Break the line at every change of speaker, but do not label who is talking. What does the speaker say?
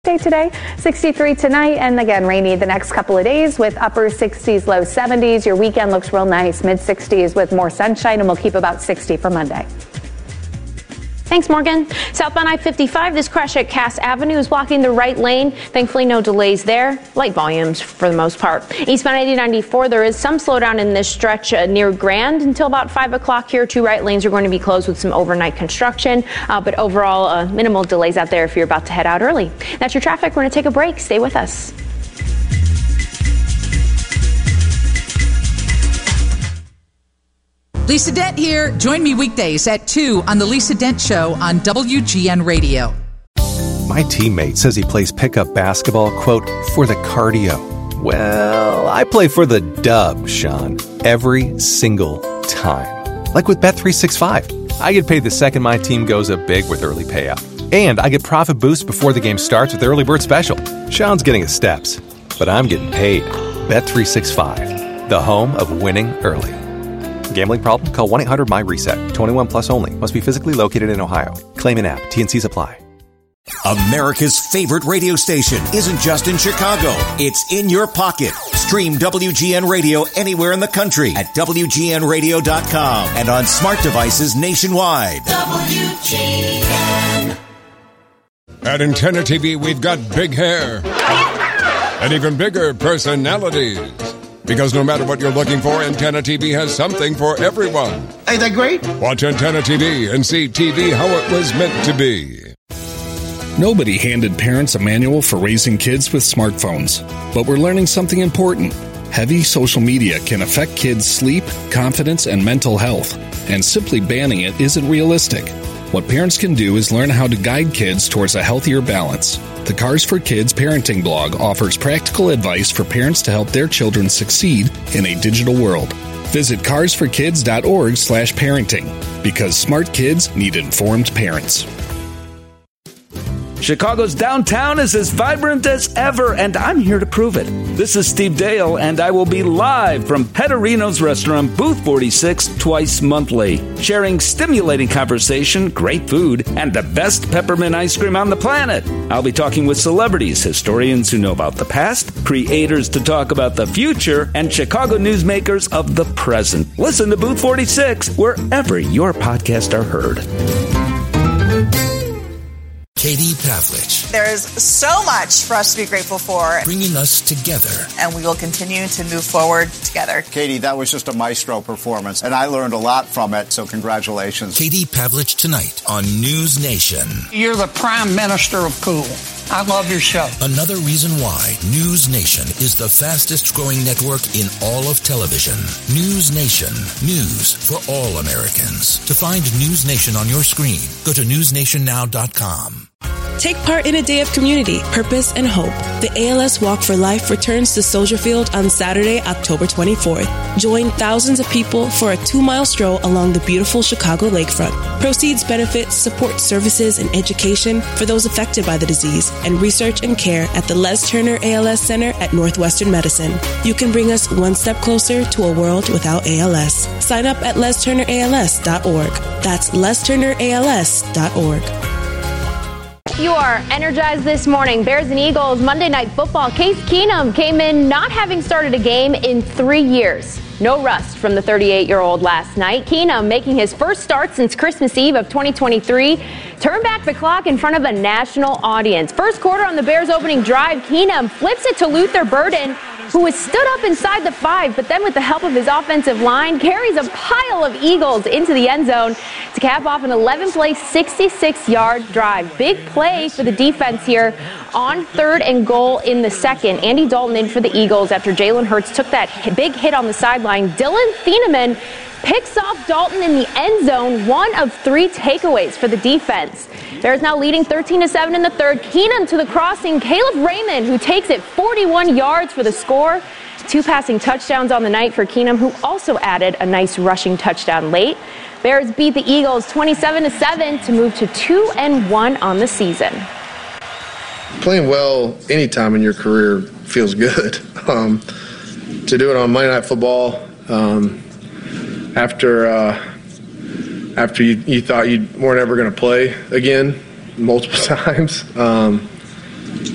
day today, 63 tonight, and again, rainy the next couple of days with upper 60s, low 70s. Your weekend looks real nice, mid 60s with more sunshine, and we'll keep about 60 for Monday.
Thanks, Morgan. Southbound I-55, this crash at Cass Avenue is blocking the right lane. Thankfully, no delays there. Light volumes for the most part. Eastbound 8094, there is some slowdown in this stretch near Grand until about 5 o'clock here. 2 right lanes are going to be closed with some overnight construction. But overall, minimal delays out there if you're about to head out early. That's your traffic. We're going to take a break. Stay with us.
Lisa Dent here. Join me weekdays at 2 on The Lisa Dent Show on WGN Radio.
My teammate says he plays pickup basketball, quote, for the cardio. Well, I play for the dub, Sean, every single time. Like with Bet365. I get paid the second my team goes up big with early payout. And I get profit boost before the game starts with Early Bird Special. Sean's getting his steps, but I'm getting paid. Bet365, the home of winning early. Gambling problem? Call 1-800-MY-RESET. 21 plus only. Must be physically located in Ohio. Claim in app. T&Cs apply.
America's favorite radio station isn't just in Chicago. It's in your pocket. Stream WGN Radio anywhere in the country at WGNradio.com and on smart devices nationwide. WGN.
At Antenna TV, we've got big hair and even bigger personalities. Because no matter what you're looking for, Antenna TV has something for everyone.
Ain't that great?
Watch Antenna TV and see TV how it was meant to be.
Nobody handed parents a manual for raising kids with smartphones. But we're learning something important. Heavy social media can affect kids' sleep, confidence, and mental health. And simply banning it isn't realistic. What parents can do is learn how to guide kids towards a healthier balance. The Cars for Kids parenting blog offers practical advice for parents to help their children succeed in a digital world. Visit carsforkids.org/parenting because smart kids need informed parents.
Chicago's downtown is as vibrant as ever, and I'm here to prove it. This is Steve Dale, and I will be live from Pedorino's restaurant, Booth 46, twice monthly, sharing stimulating conversation, great food, and the best peppermint ice cream on the planet. I'll be talking with celebrities, historians who know about the past, creators to talk about the future, and Chicago newsmakers of the present. Listen to Booth 46 wherever your podcasts are heard.
Katie Pavlich.
There's so much for us to be grateful for.
Bringing us together.
And we will continue to move forward together.
Katie, that was just a maestro performance, and I learned a lot from it, so congratulations.
Katie Pavlich tonight on News Nation.
You're the prime minister of cool. I love your show.
Another reason why News Nation is the fastest growing network in all of television. News Nation. News for all Americans. To find News Nation on your screen, go to newsnationnow.com.
Take part in a day of community, purpose, and hope. The ALS Walk for Life returns to Soldier Field on Saturday, October 24th. Join thousands of people for a 2-mile stroll along the beautiful Chicago lakefront. Proceeds benefit support services and education for those affected by the disease and research and care at the Les Turner ALS Center at Northwestern Medicine. You can bring us one step closer to a world without ALS. Sign up at lesturnерals.org. That's lesturnерals.org.
You are energized this morning. Bears and Eagles Monday Night Football. Case Keenum came in not having started a game in 3 years. No rust from the 38-year-old last night. Keenum, making his first start since Christmas Eve of 2023, turned back the clock in front of a national audience. First quarter on the Bears' opening drive, Keenum flips it to Luther Burden, who was stood up inside the 5, but then with the help of his offensive line, carries a pile of Eagles into the end zone to cap off an 11-play, 66-yard drive. Big play for the defense here on 3rd and goal in the second. Andy Dalton in for the Eagles after Jalen Hurts took that big hit on the sideline. Dylan Thieneman picks off Dalton in the end zone, 1 of 3 takeaways for the defense. Bears now leading 13-7 in the third. Keenum to the crossing. Caleb Raymond, who takes it 41 yards for the score. 2 passing touchdowns on the night for Keenum, who also added a nice rushing touchdown late. Bears beat the Eagles 27-7 to move to 2-1 on the season.
Playing well any time in your career feels good. To do it on Monday Night Football, after you thought you weren't ever going to play again multiple times,